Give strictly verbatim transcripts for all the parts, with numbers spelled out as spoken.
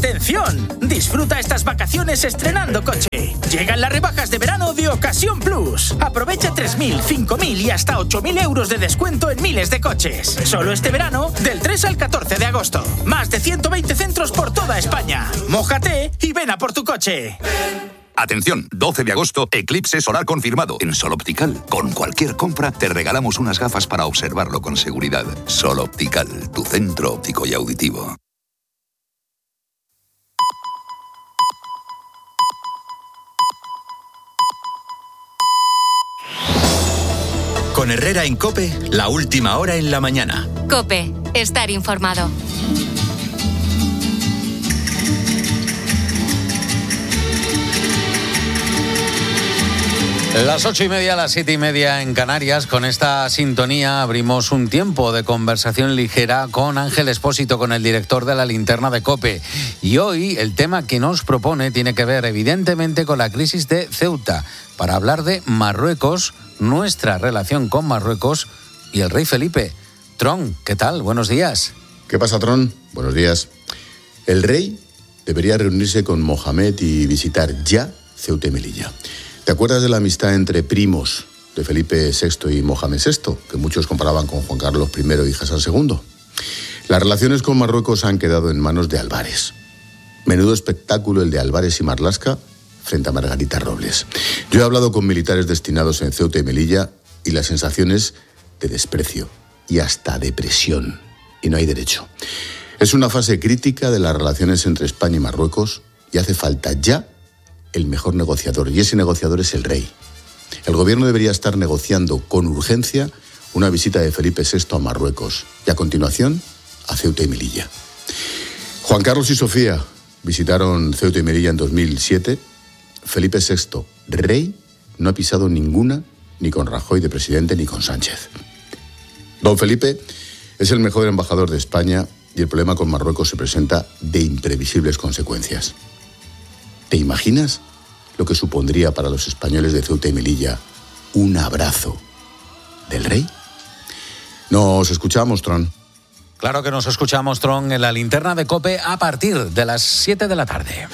¡Atención! Disfruta estas vacaciones estrenando coche. Llegan las rebajas de verano de Ocasión Plus. Aprovecha tres mil, cinco mil y hasta ocho mil euros de descuento en miles de coches. Solo este verano, del tres al catorce de agosto. Más de ciento veinte centros por toda España. Mójate y ven a por tu coche. Atención, doce de agosto, eclipse solar confirmado en Sol Optical. Con cualquier compra te regalamos unas gafas para observarlo con seguridad. Sol Optical, tu centro óptico y auditivo. Con Herrera en COPE, la última hora en la mañana. COPE, estar informado. Las ocho y media, las siete y media en Canarias. Con esta sintonía abrimos un tiempo de conversación ligera con Ángel Expósito, con el director de la Linterna de COPE. Y hoy el tema que nos propone tiene que ver evidentemente con la crisis de Ceuta, para hablar de Marruecos, nuestra relación con Marruecos y el rey Felipe. Tron, ¿qué tal? Buenos días. ¿Qué pasa, Tron? Buenos días. El rey debería reunirse con Mohamed y visitar ya Ceuta y Melilla. ¿Te acuerdas de la amistad entre primos de Felipe sexto y Mohamed sexto, que muchos comparaban con Juan Carlos primero y Hassan segundo? Las relaciones con Marruecos han quedado en manos de Álvarez. Menudo espectáculo el de Álvarez y Marlaska frente a Margarita Robles. Yo he hablado con militares destinados en Ceuta y Melilla y la sensación es de desprecio y hasta depresión. Y no hay derecho. Es una fase crítica de las relaciones entre España y Marruecos y hace falta ya el mejor negociador, y ese negociador es el rey. El gobierno debería estar negociando con urgencia una visita de Felipe sexto a Marruecos y a continuación a Ceuta y Melilla. Juan Carlos y Sofía visitaron Ceuta y Melilla en dos mil siete. Felipe sexto, rey, no ha pisado ninguna, ni con Rajoy de presidente ni con Sánchez. Don Felipe es el mejor embajador de España y el problema con Marruecos se presenta de imprevisibles consecuencias. ¿Te imaginas lo que supondría para los españoles de Ceuta y Melilla un abrazo del rey? Nos escuchamos, Tron. Claro que nos escuchamos, Tron, en la Linterna de COPE a partir de las siete de la tarde.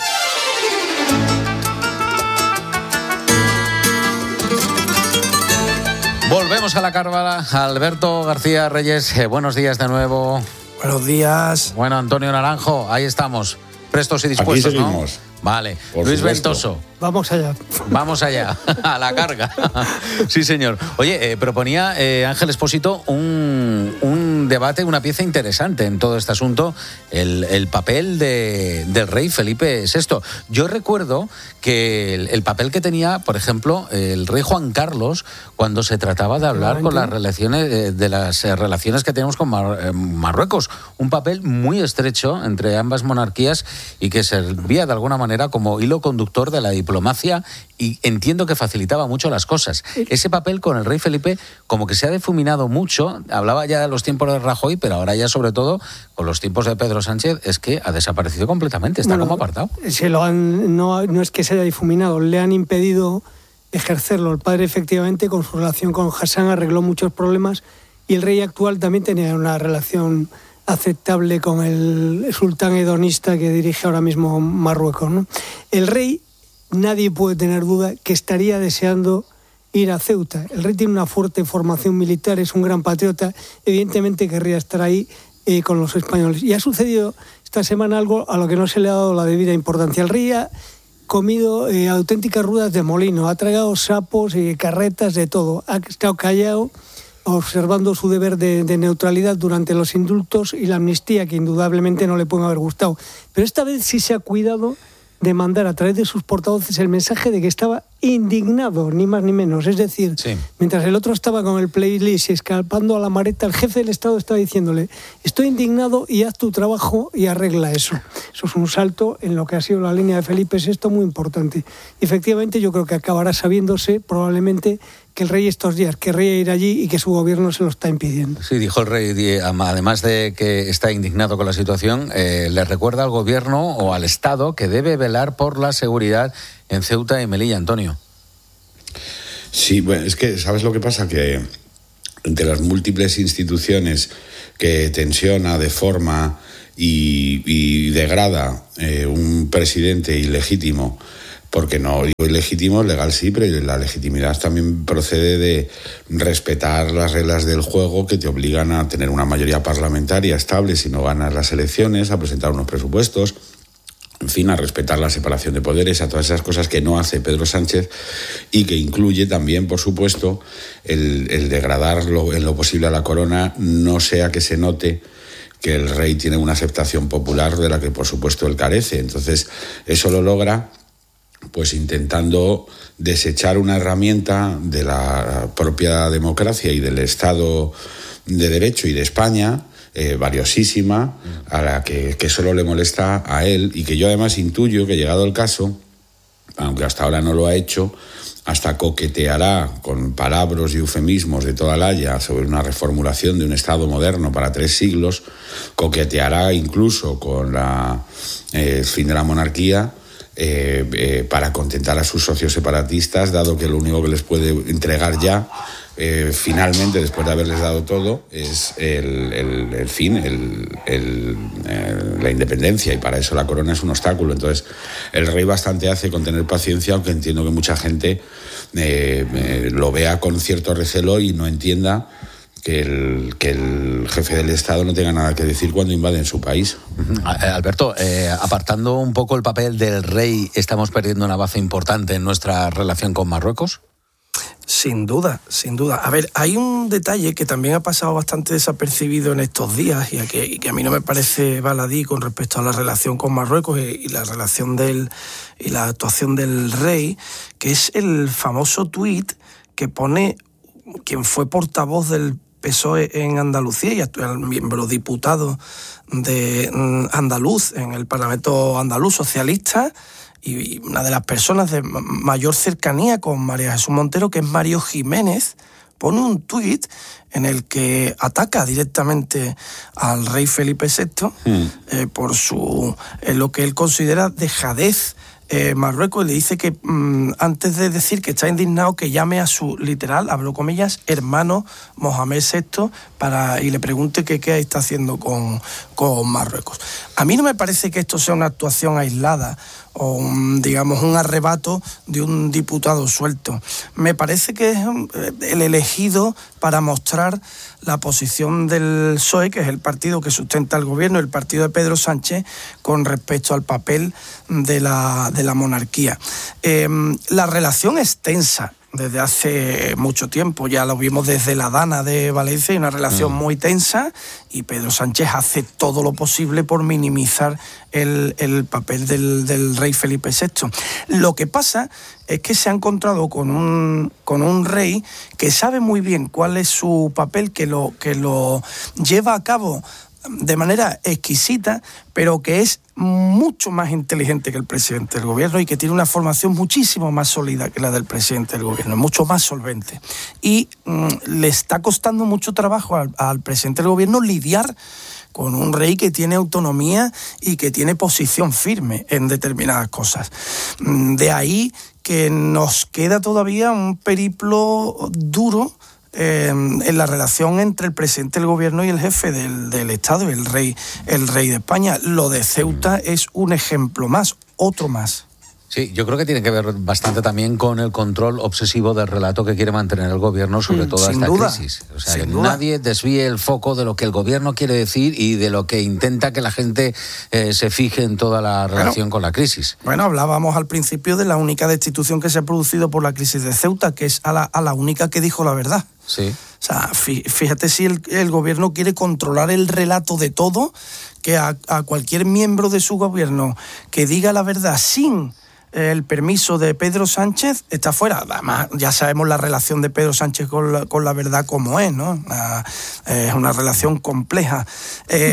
Volvemos a la cámara. Alberto García Reyes, eh, buenos días de nuevo. Buenos días. Bueno, Antonio Naranjo, ahí estamos, prestos y dispuestos, Aquí seguimos. ¿no? Vale. Por Luis supuesto. Ventoso. Vamos allá. Vamos allá, a la carga. Sí, señor. Oye, eh, proponía eh, Ángel Expósito un, un debate, una pieza interesante en todo este asunto, el, el papel de, del rey Felipe sexto. Yo recuerdo que el, el papel que tenía, por ejemplo, el rey Juan Carlos, cuando se trataba de hablar con las relaciones, eh, de las eh, relaciones que tenemos con Mar, eh, Marruecos. Un papel muy estrecho entre ambas monarquías y que servía de alguna manera como hilo conductor de la diplomacia y entiendo que facilitaba mucho las cosas. Ese papel con el rey Felipe como que se ha difuminado mucho, hablaba ya de los tiempos de Rajoy, pero ahora ya sobre todo con los tiempos de Pedro Sánchez es que ha desaparecido completamente, está bueno, como apartado. Se lo han, no, no es que se haya difuminado, le han impedido ejercerlo. El padre efectivamente con su relación con Hassan arregló muchos problemas y el rey actual también tenía una relación aceptable con el sultán hedonista que dirige ahora mismo Marruecos, ¿no? El rey, nadie puede tener duda que estaría deseando ir a Ceuta. El rey tiene una fuerte formación militar, es un gran patriota, evidentemente querría estar ahí eh, con los españoles. Y ha sucedido esta semana algo a lo que no se le ha dado la debida importancia. El rey ha comido eh, auténticas ruedas de molino, ha tragado sapos y carretas de todo, ha estado callado, observando su deber de, de neutralidad durante los indultos y la amnistía, que indudablemente no le pueden haber gustado. Pero esta vez sí se ha cuidado de mandar a través de sus portavoces el mensaje de que estaba indignado, ni más ni menos. Es decir, sí. Mientras el otro estaba con el playlist y escapando a la mareta, el jefe del Estado estaba diciéndole: estoy indignado y haz tu trabajo y arregla eso. Eso es un salto en lo que ha sido la línea de Felipe sexto muy importante. Y efectivamente yo creo que acabará sabiéndose probablemente que el rey estos días querría ir allí y que su gobierno se lo está impidiendo. Sí, dijo el rey, además de que está indignado con la situación, eh, le recuerda al gobierno o al Estado que debe velar por la seguridad en Ceuta y Melilla, Antonio. Sí, bueno, es que, ¿sabes lo que pasa? Que entre las múltiples instituciones que tensiona, deforma y, y degrada eh, un presidente ilegítimo, porque no digo ilegítimo, legal sí, pero la legitimidad también procede de respetar las reglas del juego que te obligan a tener una mayoría parlamentaria estable si no ganas las elecciones, a presentar unos presupuestos, en fin, a respetar la separación de poderes, a todas esas cosas que no hace Pedro Sánchez y que incluye también, por supuesto, el, el degradar lo, en lo posible a la corona, no sea que se note que el rey tiene una aceptación popular de la que, por supuesto, él carece. Entonces, eso lo logra pues intentando desechar una herramienta de la propia democracia y del Estado de Derecho y de España, eh, valiosísima, a la que, que solo le molesta a él, y que yo además intuyo que, llegado el caso, aunque hasta ahora no lo ha hecho, hasta coqueteará con palabras y eufemismos de toda la haya sobre una reformulación de un Estado moderno para tres siglos, coqueteará incluso con la, eh, el fin de la monarquía, Eh, eh, para contentar a sus socios separatistas, dado que lo único que les puede entregar ya, eh, finalmente, después de haberles dado todo, es el, el, el fin, el, el, el, la independencia, y para eso la corona es un obstáculo. Entonces, el rey bastante hace con tener paciencia, aunque entiendo que mucha gente eh, eh, lo vea con cierto recelo y no entienda que el, que el jefe del Estado no tenga nada que decir cuando invaden su país. Alberto, eh, apartando un poco el papel del rey, ¿estamos perdiendo una baza importante en nuestra relación con Marruecos? Sin duda, sin duda. A ver, hay un detalle que también ha pasado bastante desapercibido en estos días y a que, y que a mí no me parece baladí con respecto a la relación con Marruecos y, y la relación del y la actuación del rey, que es el famoso tuit que pone quien fue portavoz del P S O E en Andalucía y actual miembro diputado de andaluz en el Parlamento andaluz socialista, y una de las personas de mayor cercanía con María Jesús Montero, que es Mario Jiménez, pone un tuit en el que ataca directamente al rey Felipe sexto mm. eh, por su eh, lo que él considera dejadez. Eh, Marruecos le dice que mmm, antes de decir que está indignado, que llame a su, literal, abro comillas, hermano Mohamed sexto para, y le pregunte que qué está haciendo con, con Marruecos. A mí no me parece que esto sea una actuación aislada o un, digamos, un arrebato de un diputado suelto. Me parece que es el elegido para mostrar la posición del P S O E, que es el partido que sustenta el gobierno, el partido de Pedro Sánchez, con respecto al papel de la, de la monarquía. Eh, la relación es tensa desde hace mucho tiempo, ya lo vimos desde la Dana de Valencia, hay una relación mm. muy tensa, y Pedro Sánchez hace todo lo posible por minimizar el, el papel del, del rey Felipe sexto. Lo que pasa es que se ha encontrado con un, con un rey que sabe muy bien cuál es su papel, que lo, que lo lleva a cabo de manera exquisita, pero que es mucho más inteligente que el presidente del gobierno y que tiene una formación muchísimo más sólida que la del presidente del gobierno, mucho más solvente. Y mmm, le está costando mucho trabajo al, al presidente del gobierno lidiar con un rey que tiene autonomía y que tiene posición firme en determinadas cosas. De ahí que nos queda todavía un periplo duro Eh, en la relación entre el presidente del gobierno y el jefe del, del Estado, el rey, el rey de España. Lo de Ceuta es un ejemplo más, otro más. Sí, yo creo que tiene que ver bastante también con el control obsesivo del relato que quiere mantener el gobierno sobre mm, toda esta duda, crisis. O sea, que duda. nadie desvíe el foco de lo que el gobierno quiere decir y de lo que intenta que la gente eh, se fije en toda la relación bueno, con la crisis. Bueno, hablábamos al principio de la única destitución que se ha producido por la crisis de Ceuta, que es a la, a la única que dijo la verdad. Sí. O sea, fíjate si el, el gobierno quiere controlar el relato de todo, que a, a cualquier miembro de su gobierno que diga la verdad sin el permiso de Pedro Sánchez está fuera. Además, ya sabemos la relación de Pedro Sánchez con la, con la verdad como es, ¿no? Una, es una relación compleja. Eh,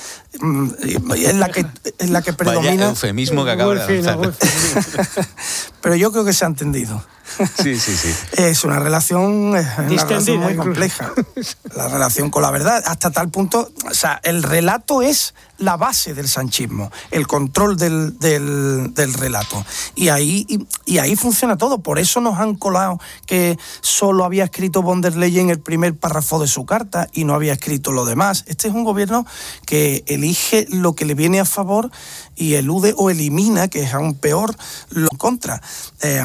es la que es la que predomina. Vaya eufemismo que acaba de lanzar. Pero yo creo que se ha entendido. Sí, sí, sí. Es una relación, es una relación muy compleja. La relación con la verdad, hasta tal punto, o sea, el relato es la base del sanchismo, el control del, del, del relato. Y ahí, y, y ahí funciona todo. Por eso nos han colado que solo había escrito von der Leyen el primer párrafo de su carta y no había escrito lo demás. Este es un gobierno que elige lo que le viene a favor y elude o elimina, que es aún peor, lo en contra. Eh,